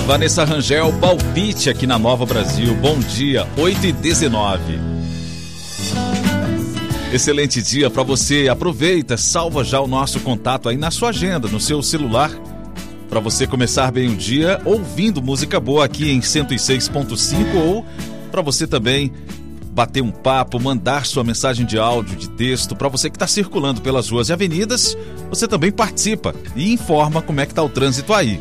Vanessa Rangel, palpite aqui na Nova Brasil. Bom dia, 8h19. Excelente dia para você. Aproveita, salva já o nosso contato aí na sua agenda, no seu celular, para você começar bem o dia ouvindo música boa aqui em 106.5, ou para você também bater um papo, mandar sua mensagem de áudio, de texto. Para você que está circulando pelas ruas e avenidas, você também participa e informa como é que está o trânsito aí.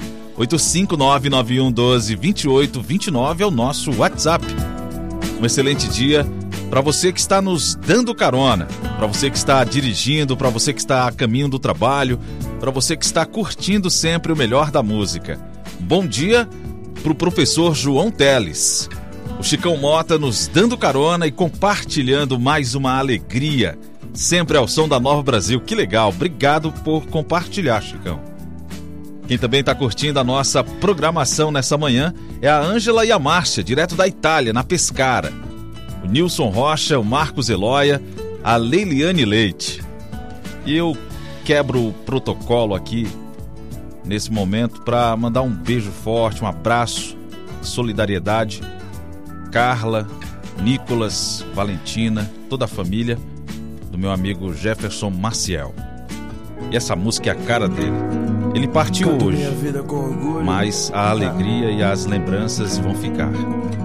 85991122829 é o nosso WhatsApp. Um excelente dia para você que está nos dando carona, para você que está dirigindo, para você que está a caminho do trabalho, para você que está curtindo sempre o melhor da música. Bom dia para o professor João Teles. O Chicão Mota nos dando carona e compartilhando mais uma alegria. Sempre ao som da Nova Brasil. Que legal. Obrigado por compartilhar, Chicão. Quem também está curtindo a nossa programação nessa manhã é a Ângela e a Márcia, direto da Itália, na Pescara. O Nilson Rocha, o Marcos Eloia, a Leiliane Leite. E eu quebro o protocolo aqui, nesse momento, para mandar um beijo forte, um abraço, solidariedade. Carla, Nicolas, Valentina, toda a família do meu amigo Jefferson Maciel. E essa música é a cara dele. Ele partiu hoje, mas a alegria e as lembranças vão ficar.